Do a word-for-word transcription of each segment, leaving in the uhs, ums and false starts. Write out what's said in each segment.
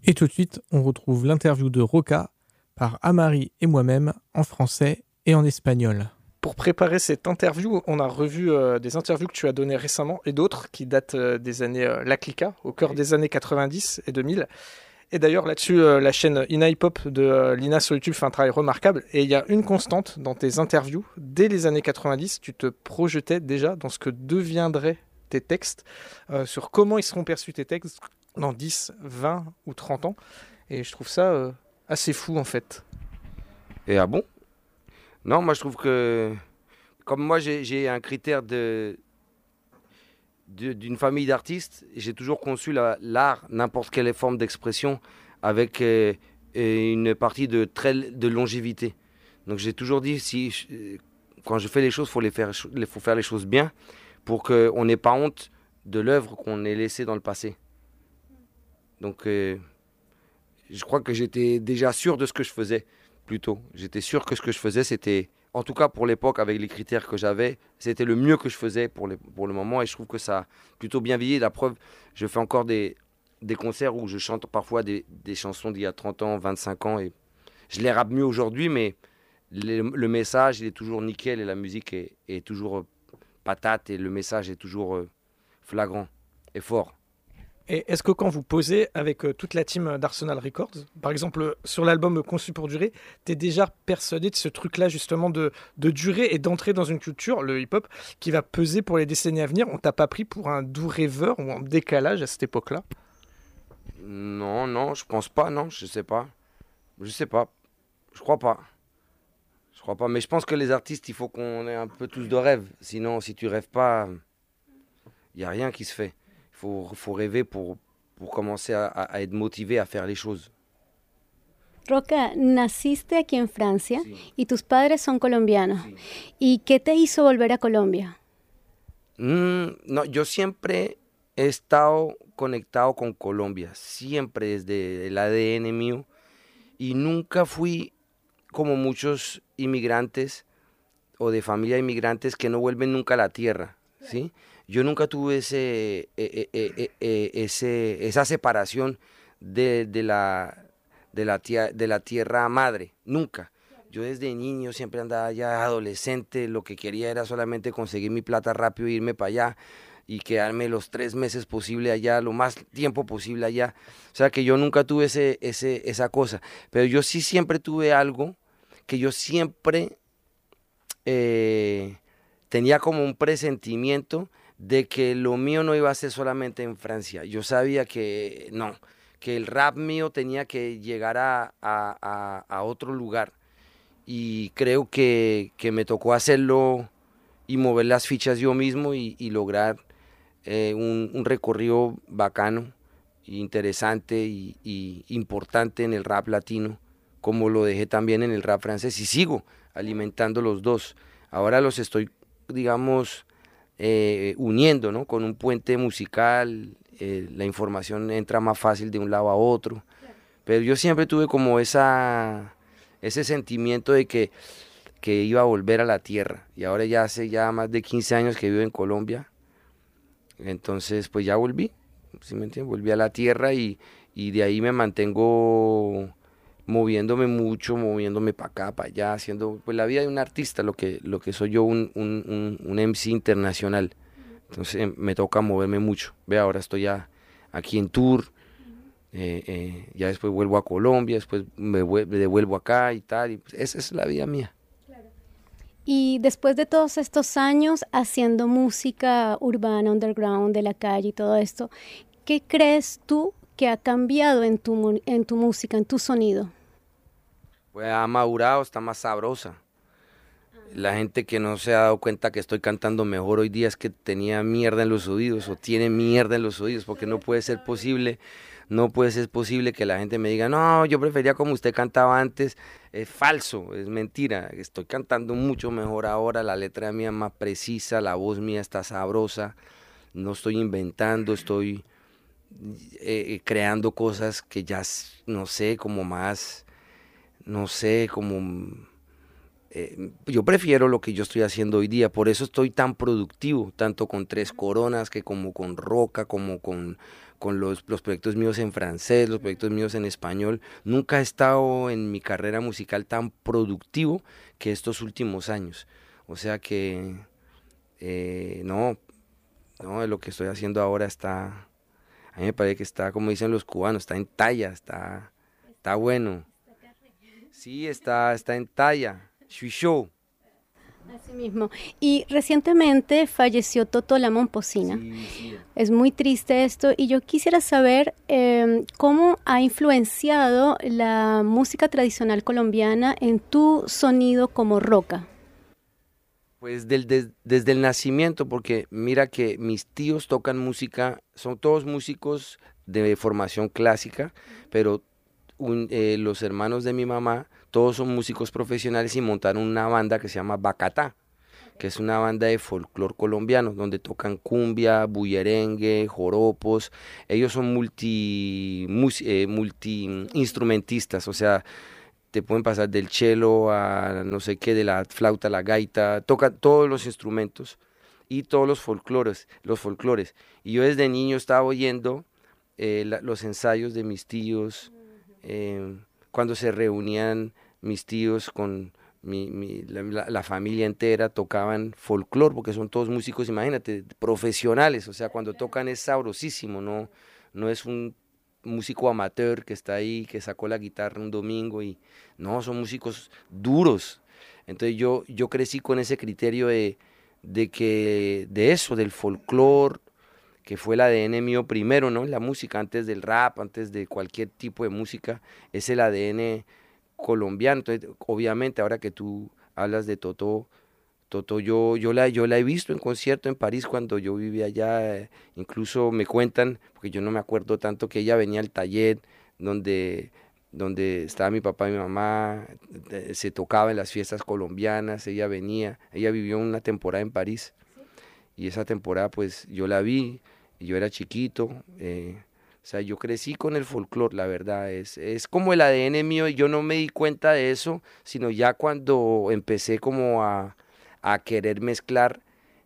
Et tout de suite, on retrouve l'interview de Roca par Amari et moi-même en français et en espagnol. Pour préparer cette interview, on a revu euh, des interviews que tu as données récemment et d'autres qui datent euh, des années euh, La Clica, au cœur des années quatre-vingt-dix et deux mille. Et d'ailleurs, là-dessus, euh, la chaîne Ina Hip Hop de euh, Lina sur YouTube fait un travail remarquable. Et il y a une constante dans tes interviews. Dès les années quatre-vingt-dix, tu te projetais déjà dans ce que deviendraient tes textes, euh, sur comment ils seront perçus tes textes dans dix, vingt ou trente ans. Et je trouve ça euh, assez fou, en fait. Et ah bon? Non, moi je trouve que, comme moi j'ai, j'ai un critère de, de- d'une famille d'artistes, j'ai toujours conçu la- l'art, n'importe quelle forme d'expression, avec euh, euh, une partie de, très, de longévité. Donc j'ai toujours dit, si, je- euh, quand je fais les choses, il faut, les faire, il faut faire les choses bien pour qu'on n'ait pas honte de l'œuvre qu'on ait laissée dans le passé. Donc euh, je crois que j'étais déjà sûr de ce que je faisais, plutôt. J'étais sûr que ce que je faisais, c'était, en tout cas pour l'époque, avec les critères que j'avais, c'était le mieux que je faisais pour, les- pour le moment. Et je trouve que ça a plutôt bien vieilli. La preuve, je fais encore des, des concerts où je chante parfois des, des chansons d'il y a trente ans, vingt-cinq ans. Et je les rappe mieux aujourd'hui, mais le, le message, il est toujours nickel et la musique est, est toujours euh, patate et le message est toujours euh, flagrant et fort. Et est-ce que quand vous posez avec euh, toute la team d'Arsenal Records, par exemple euh, sur l'album Conçu pour durer, t'es déjà persuadé de ce truc-là justement de, de durer et d'entrer dans une culture, le hip-hop, qui va peser pour les décennies à venir? On t'a pas pris pour un doux rêveur ou en décalage à cette époque-là? Non, non, je pense pas, non, je sais pas. Je sais pas, je crois pas. Je crois pas, mais je pense que les artistes, il faut qu'on ait un peu tous de rêves. Sinon, si tu rêves pas, il n'y a rien qui se fait. Il faut, faut rêver pour, pour commencer à, à- à être motivé à faire les choses. Roca, naciste aquí en Francia Sí. y tus padres son colombianos. Sí. ¿Y qué te hizo volver a Colombia? Mm, no, yo siempre he estado conectado con Colombia, siempre desde el A D N mío. Y nunca fui como muchos inmigrantes o de familia de inmigrantes que no vuelven nunca a la tierra, ¿sí? Yo nunca tuve ese, eh, eh, eh, eh, eh, ese, esa separación de, de la, de, la tia- de la tierra madre, nunca. Yo desde niño siempre andaba ya adolescente, lo que quería era solamente conseguir mi plata rápido e irme para allá y quedarme los tres meses posible allá, lo más tiempo posible allá. O sea que yo nunca tuve ese, ese, esa cosa, pero yo sí siempre tuve algo que yo siempre eh, tenía como un presentimiento de que lo mío no iba a ser solamente en Francia. Yo sabía que no, que el rap mío tenía que llegar a, a- a- a otro lugar. Y creo que, que me tocó hacerlo y mover las fichas yo mismo y, y lograr eh, un, un recorrido bacano, interesante y, y importante en el rap latino, como lo dejé también en el rap francés y sigo alimentando los dos. Ahora los estoy, digamos, eh, uniendo, ¿no? Con un puente musical, eh, la información entra más fácil de un lado a otro, pero yo siempre tuve como esa, ese sentimiento de que, que iba a volver a la tierra y ahora ya hace ya más de quince años que vivo en Colombia, entonces pues ya volví, ¿sí me entiendes? Volví a la tierra y, y de ahí me mantengo moviéndome mucho, moviéndome para acá, para allá, haciendo pues la vida de un artista, lo que, lo que soy yo, un, un, un, un M C internacional. Entonces me toca moverme mucho. Ve, ahora estoy ya aquí en tour, eh, eh, ya después vuelvo a Colombia, después me, vuel- me devuelvo acá y tal, y pues esa es la vida mía. Y después de todos estos años haciendo música urbana, underground, de la calle y todo esto, ¿qué crees tú que ha cambiado en tu, mu- en tu música, en tu sonido? Pues ha madurado, está más sabrosa. La gente que no se ha dado cuenta que estoy cantando mejor hoy día es que tenía mierda en los oídos o tiene mierda en los oídos, porque no puede ser posible, no puede ser posible que la gente me diga, no, yo prefería como usted cantaba antes. Es falso, es mentira. Estoy cantando mucho mejor ahora, la letra mía es más precisa, la voz mía está sabrosa, no estoy inventando, estoy eh, creando cosas que ya, s- no sé, como más, no sé, como eh, yo prefiero lo que yo estoy haciendo hoy día, por eso estoy tan productivo, tanto con Tres Coronas que como con Roca, como con, con los, los proyectos míos en francés, los proyectos míos en español. Nunca he estado en mi carrera musical tan productivo que estos últimos años. O sea que, eh, no, no, lo que estoy haciendo ahora está, a mí me parece que está, como dicen los cubanos, está en talla, está, está bueno. Sí, está, está en talla. Suis chaud. Así mismo. Y recientemente falleció Totó la Momposina. Sí, sí. Es muy triste esto y yo quisiera saber eh, cómo ha influenciado la música tradicional colombiana en tu sonido como roca. Pues del, des, desde el nacimiento, porque mira que mis tíos tocan música, son todos músicos de formación clásica, pero un, eh, los hermanos de mi mamá, todos son músicos profesionales y montaron una banda que se llama Bacatá, que es una banda de folclore colombiano, donde tocan cumbia, bullerengue, joropos. Ellos son multi, mus, eh, multi instrumentistas, o sea, te pueden pasar del cello a no sé qué, de la flauta a la gaita, tocan todos los instrumentos y todos los folclores, los folclores. Y yo desde niño estaba oyendo eh, la, los ensayos de mis tíos, eh, cuando se reunían mis tíos con mi, mi, la, la, la familia entera, tocaban folclore, porque son todos músicos, imagínate, profesionales, o sea, cuando tocan es sabrosísimo, no, no es un músico amateur que está ahí, que sacó la guitarra un domingo y no, son músicos duros. Entonces yo, yo crecí con ese criterio de, de que, de eso, del folclore, que fue el A D N mío primero, ¿no? La música, antes del rap, antes de cualquier tipo de música, es el A D N colombiano. Entonces, obviamente, ahora que tú hablas de Totó, Totó yo, yo, la, yo la he visto en concierto en París cuando yo vivía allá, eh, incluso me cuentan, porque yo no me acuerdo tanto, que ella venía al taller donde, donde estaba mi papá y mi mamá, eh, se tocaba en las fiestas colombianas, ella venía, ella vivió una temporada en París, y esa temporada pues yo la vi, y yo era chiquito, eh, o sea, yo crecí con el folclore, la verdad, es, es como el A D N mío, y yo no me di cuenta de eso, sino ya cuando empecé como a a querer mezclar,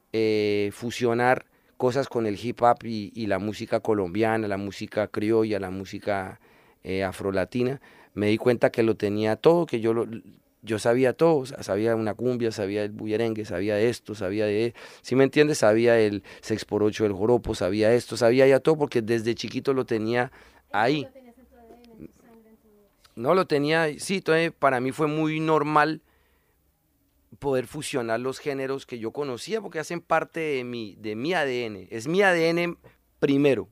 eh, fusionar cosas con el hip hop y, y la música colombiana, la música criolla, la música eh, afrolatina, me di cuenta que lo tenía todo, que yo, lo, yo sabía todo, o sea, sabía una cumbia, sabía el bullerengue, sabía de esto, sabía de, ¿sí me entiendes? Sabía el seis por ocho del joropo, sabía esto, sabía ya todo, porque desde chiquito lo tenía ahí. No, lo tenía, sí, entonces para mí fue muy normal poder fusionar los géneros que yo conocía porque hacen parte de mi, de mi A D N, es mi A D N primero.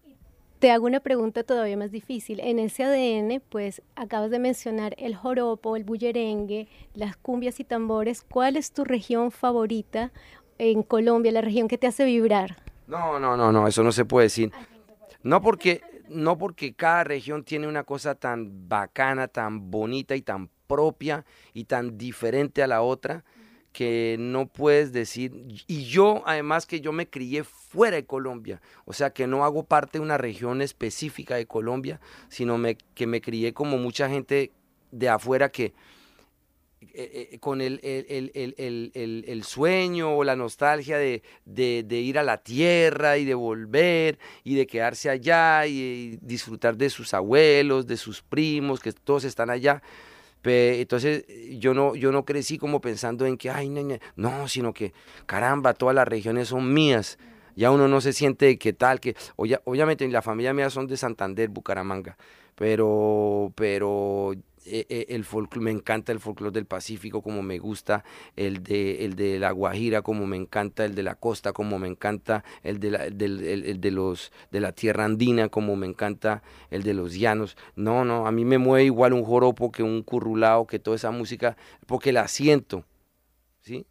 Te hago una pregunta todavía más difícil. En ese A D N, pues acabas de mencionar el joropo, el bullerengue, las cumbias y tambores. ¿Cuál es tu región favorita en Colombia, la región que te hace vibrar? No, no, no, no, eso no se puede decir. No porque, no porque cada región tiene una cosa tan bacana, tan bonita y tan propia y tan diferente a la otra que no puedes decir, y yo además que yo me crié fuera de Colombia, o sea que no hago parte de una región específica de Colombia, sino me, que me crié como mucha gente de afuera que eh, eh, con el, el, el, el, el, el sueño o la nostalgia de, de, de ir a la tierra y de volver y de quedarse allá y, y disfrutar de sus abuelos, de sus primos, que todos están allá. Entonces yo no, yo no crecí como pensando en que, ay, no, no, sino que, caramba, todas las regiones son mías. Ya uno no se siente que tal, que, obviamente la familia mía son de Santander, Bucaramanga, pero, pero eh, el folclore, me encanta el folclore del Pacífico como me gusta, el de, el de la Guajira como me encanta, el de la costa como me encanta, el de la, el del, el, el de los, de la tierra andina como me encanta, el de los llanos. No, no, a mí me mueve igual un joropo que un currulao, que toda esa música, porque la siento, ¿sí?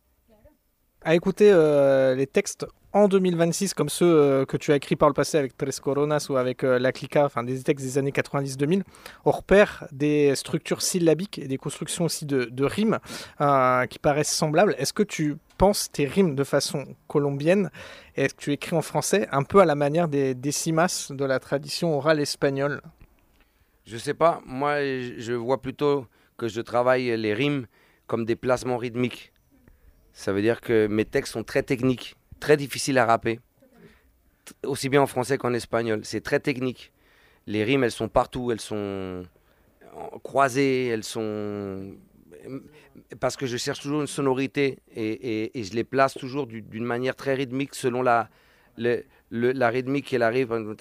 À écouter euh, les textes en deux mille vingt-six comme ceux euh, que tu as écrits par le passé avec Tres Coronas ou avec euh, La Clica, enfin des textes des années quatre-vingt-dix deux mille, on repère des structures syllabiques et des constructions aussi de, de rimes euh, qui paraissent semblables. Est-ce que tu penses tes rimes de façon colombienne et est-ce que tu écris en français un peu à la manière des décimas de la tradition orale espagnole? Je sais pas, moi je vois plutôt que je travaille les rimes comme des placements rythmiques. Ça veut dire que mes textes sont très techniques, très difficiles à rapper, aussi bien en français qu'en espagnol. C'est très technique. Les rimes, elles sont partout, elles sont croisées, elles sont... Parce que je cherche toujours une sonorité et, et, et je les place toujours d'une manière très rythmique selon la, le, le, la rythmique qui arrive. Je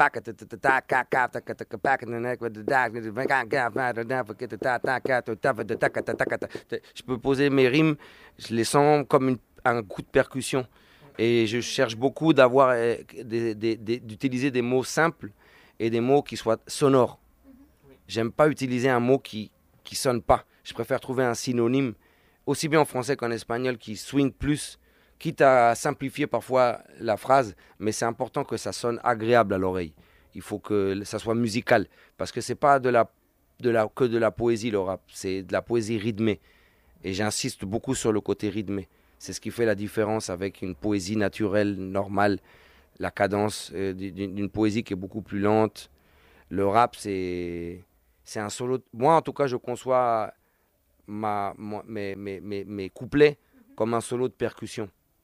peux poser mes rimes, je les sens comme une, un coup de percussion. Et je cherche beaucoup d'avoir, d'utiliser des mots simples et des mots qui soient sonores. J'aime pas utiliser un mot qui qui sonne pas. Je préfère trouver un synonyme, aussi bien en français qu'en espagnol, qui swing plus, quitte à simplifier parfois la phrase, mais c'est important que ça sonne agréable à l'oreille. Il faut que ça soit musical, parce que c'est pas de la, de la, que de la poésie le rap, c'est de la poésie rythmée. Et j'insiste beaucoup sur le côté rythmé. C'est ce qui fait la différence avec une poésie naturelle, normale, la cadence euh, d'une poésie qui est beaucoup plus lente. Le rap, c'est... C'est un solo. Moi, en tout cas, je conçois ma, ma, mes, mes, mes, mes couplets comme un solo de percussion.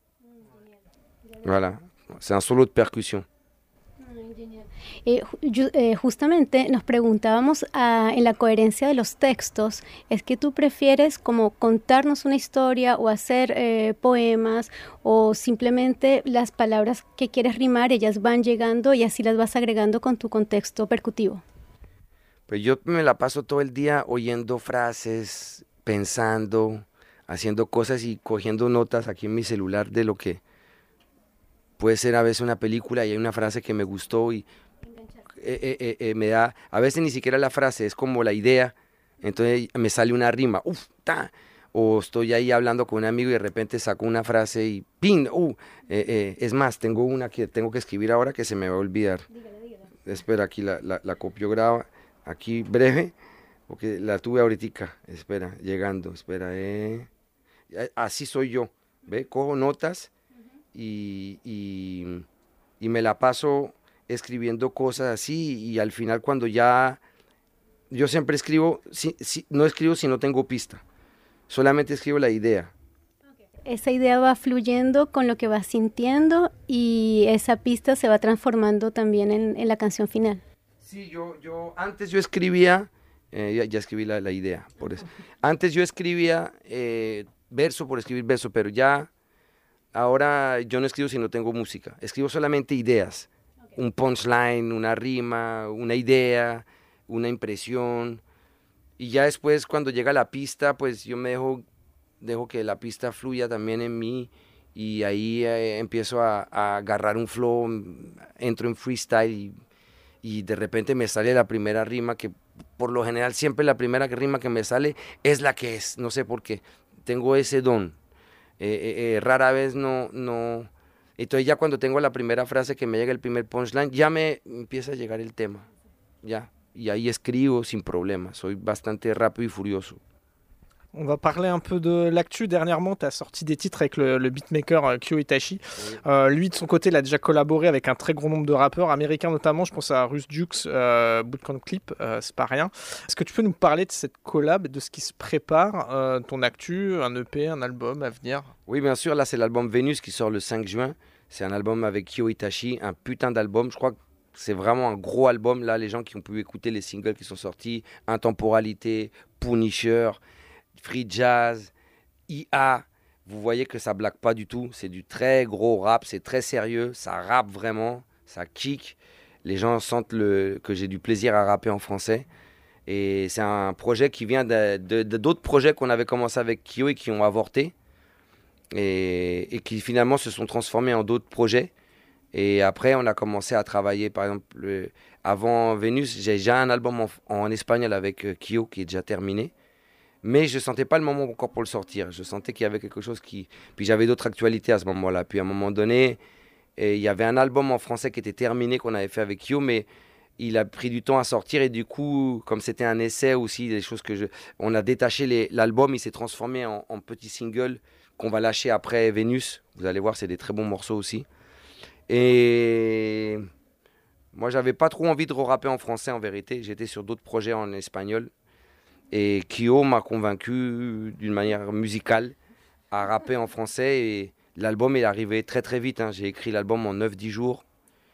Voilà, c'est un solo de percussion. Eh, eh, justamente nos preguntábamos ah, en la coherencia de los textos, ¿es que tú prefieres como contarnos una historia o hacer eh, poemas o simplemente las palabras que quieres rimar, ellas van llegando y así las vas agregando con tu contexto percutivo? Pues yo me la paso todo el día oyendo frases, pensando, haciendo cosas y cogiendo notas aquí en mi celular de lo que puede ser a veces una película y hay una frase que me gustó y eh, eh, eh, eh, me da, a veces ni siquiera la frase, es como la idea, entonces me sale una rima, uff, ta, o estoy ahí hablando con un amigo y de repente saco una frase y ¡pin! Uh, eh, eh, es más, tengo una que tengo que escribir ahora que se me va a olvidar. Dígale, dígale. Espera, aquí la, la, la copio, graba. Aquí breve, porque la tuve ahorita, espera, llegando, espera, eh. Así soy yo, ¿ve? Cojo notas y, y, y me la paso escribiendo cosas así y al final cuando ya, yo siempre escribo, si, si, no escribo si no tengo pista, solamente escribo la idea. Esa idea va fluyendo con lo que vas sintiendo y esa pista se va transformando también en, en la canción final. Sí, yo, yo, antes yo escribía, eh, ya, ya escribí la, la idea, por eso. Antes yo escribía eh, verso por escribir verso, pero ya, ahora yo no escribo si no tengo música, escribo solamente ideas, okay. Un punchline, una rima, una idea, una impresión, y ya después cuando llega la pista, pues yo me dejo, dejo que la pista fluya también en mí, y ahí eh, empiezo a, a agarrar un flow, entro en freestyle, y, y de repente me sale la primera rima que por lo general siempre la primera rima que me sale es la que es, no sé por qué, tengo ese don, eh, eh, eh, rara vez no, no, entonces ya cuando tengo la primera frase que me llega el primer punchline, ya me empieza a llegar el tema, ya, y ahí escribo sin problema, soy bastante rápido y furioso. On va parler un peu de l'actu. Dernièrement, tu as sorti des titres avec le, le beatmaker Kyo Itachi. Oui. Euh, lui, de son côté, il a déjà collaboré avec un très grand nombre de rappeurs américains, notamment. Je pense à Russ Jukes, euh, Bootcamp Clip, euh, c'est pas rien. Est-ce que tu peux nous parler de cette collab, de ce qui se prépare, euh, ton actu, un E P, un album à venir? Oui, bien sûr. Là, c'est l'album Vénus qui sort le cinq juin. C'est un album avec Kyo Itachi, un putain d'album. Je crois que c'est vraiment un gros album. Là, les gens qui ont pu écouter les singles qui sont sortis, Intemporalité, Punisher, Free Jazz, I A, vous voyez que ça blague pas du tout, c'est du très gros rap, c'est très sérieux, ça rappe vraiment, ça kick, les gens sentent le, que j'ai du plaisir à rapper en français, et c'est un projet qui vient de, de, de, d'autres projets qu'on avait commencé avec Kyo et qui ont avorté, et, et qui finalement se sont transformés en d'autres projets, et après on a commencé à travailler, par exemple, le, avant Vénus, j'ai déjà un album en, en espagnol avec Kyo qui est déjà terminé, mais je ne sentais pas le moment encore pour le sortir. Je sentais qu'il y avait quelque chose qui... Puis j'avais d'autres actualités à ce moment-là. Puis à un moment donné, il y avait un album en français qui était terminé, qu'on avait fait avec Kyo, mais il a pris du temps à sortir. Et du coup, comme c'était un essai aussi, des choses que je... On a détaché les... l'album, il s'est transformé en, en petit single qu'on va lâcher après Vénus. Vous allez voir, c'est des très bons morceaux aussi. Et moi, j'avais pas trop envie de re-rapper en français, en vérité. J'étais sur d'autres projets en espagnol. Et Kyo m'a convaincu d'une manière musicale à rapper en français et l'album est arrivé très très vite, hein. J'ai écrit l'album en neuf dix jours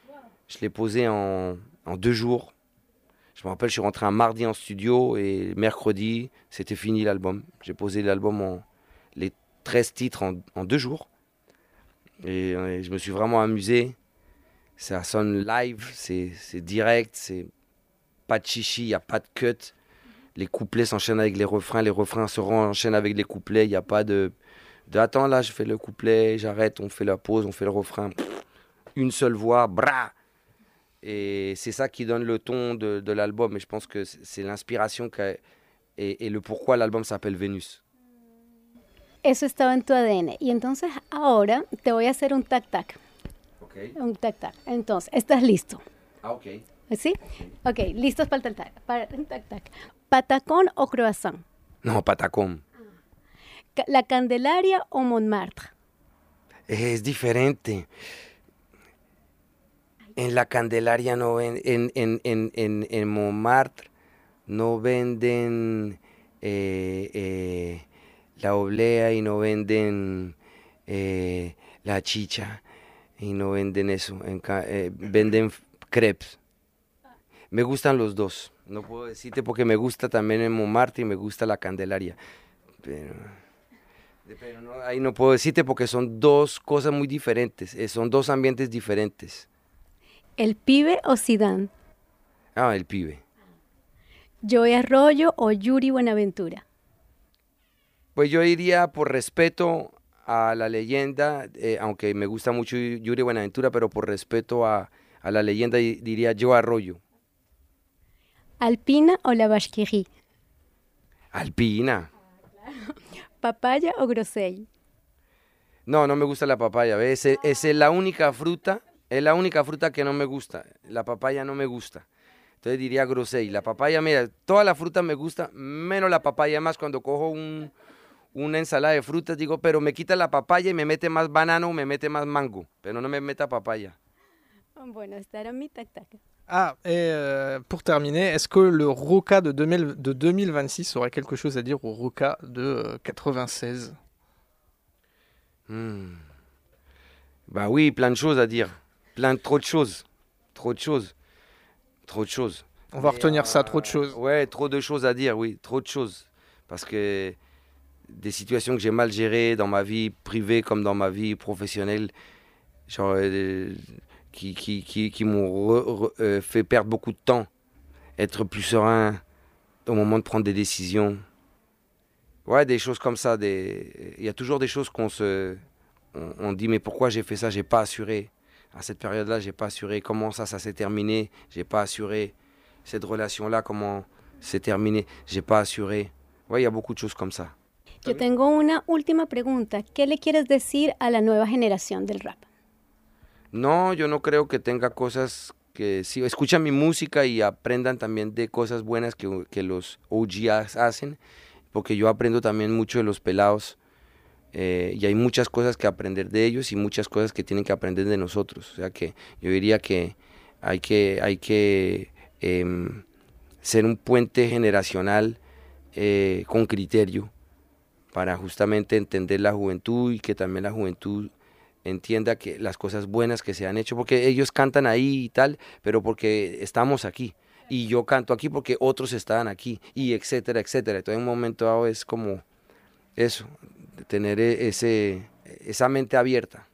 Je l'ai posé en, en deux jours. Je me rappelle, je suis rentré un mardi en studio et mercredi, c'était fini l'album. J'ai posé l'album, en, les treize titres en, en deux jours. Et, et je me suis vraiment amusé. Ça sonne live, c'est direct, c'est pas de chichi, il n'y a pas de cut. Les couplets s'enchaînent avec les refrains, les refrains se enchaînent avec les couplets. Il n'y a pas de, de « attends, là, je fais le couplet, j'arrête, on fait la pause, on fait le refrain. » Une seule voix, bra. Et c'est ça qui donne le ton de, de l'album. Et je pense que c'est l'inspiration et, et le pourquoi l'album s'appelle Vénus. Eso estaba en tu A D N. Y entonces ahora te voy a hacer un tac-tac. Okay. Un tac-tac. Entonces, ¿estás listo? Ah, ok. ¿Sí? Ok, listos para el tac-tac. Para el tac-tac. ¿Patacón o croissant? No, patacón. ¿La Candelaria o Montmartre? Es diferente. En la Candelaria no venden, en, en, en, en, en Montmartre no venden eh, eh, la oblea y no venden eh, la chicha y no venden eso, en, eh, venden crepes. Me gustan los dos, no puedo decirte porque me gusta también en Montmartre y me gusta la Candelaria, pero, pero no, ahí no puedo decirte porque son dos cosas muy diferentes, eh, son dos ambientes diferentes. ¿El Pibe o Zidane? Ah, el Pibe. ¿Joey Arroyo o Yuri Buenaventura? Pues yo iría por respeto a la leyenda, eh, aunque me gusta mucho Yuri Buenaventura, pero por respeto a, a la leyenda diría Joey Arroyo. ¿Alpina o la Vacherie? Alpina. ¿Papaya o grosell? No, no me gusta la papaya, ¿ves? Es, es la única fruta, es la única fruta que no me gusta. La papaya no me gusta. Entonces diría grosell. La papaya, mira, toda la fruta me gusta, menos la papaya. Además, cuando cojo un, una ensalada de frutas, digo, pero me quita la papaya y me mete más banano, me mete más mango, pero no me meta papaya. Bueno, esta era mi tac-tac. Ah, et euh, pour terminer, est-ce que le Roca de, deux mille, de deux mille vingt-six aurait quelque chose à dire au Roca de euh, quatre-vingt-seize? Hmm. Bah oui, plein de choses à dire. Plein, trop de choses. Trop de choses. Trop de choses. On va Mais, retenir euh, ça, trop de choses. Ouais, trop de choses à dire, oui, trop de choses. Parce que des situations que j'ai mal gérées dans ma vie privée comme dans ma vie professionnelle, genre, euh, qui, qui, qui, qui m'ont euh, fait perdre beaucoup de temps, être plus serein au moment de prendre des décisions. Ouais, des choses comme ça. Des... Il y a toujours des choses qu'on se... On, on dit, mais pourquoi j'ai fait ça? J'ai pas assuré. À cette période-là, j'ai pas assuré. Comment ça, ça s'est terminé? J'ai pas assuré. Cette relation-là, comment s'est terminée? J'ai pas assuré. Ouais, il y a beaucoup de choses comme ça. Yo tengo una última pregunta. ¿Qué le quieres decir a la nueva generación del rap? No, yo no creo que tenga cosas que... Sí, escuchan mi música y aprendan también de cosas buenas que, que los O G hacen, porque yo aprendo también mucho de los pelados. Eh, y hay muchas cosas que aprender de ellos y muchas cosas que tienen que aprender de nosotros. O sea que yo diría que hay que, hay que eh, ser un puente generacional eh, con criterio para justamente entender la juventud y que también la juventud entienda que las cosas buenas que se han hecho, porque ellos cantan ahí y tal, pero porque estamos aquí. Y yo canto aquí porque otros estaban aquí, y etcétera, etcétera. Entonces en un momento dado es como eso, tener ese, esa mente abierta.